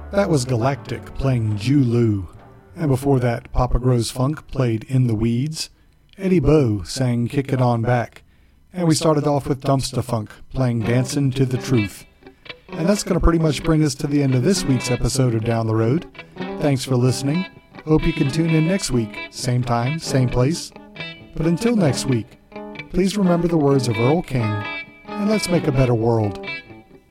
That was Galactic playing Julu. And before that, Papa Grows Funk played In the Weeds. Eddie Bow sang Kick It On Back. And we started off with Dumpsta Funk playing Dancin' to the Truth. And that's going to pretty much bring us to the end of this week's episode of Down the Road. Thanks for listening. Hope you can tune in next week. Same time, same place. But until next week, please remember the words of Earl King, and let's make a better world.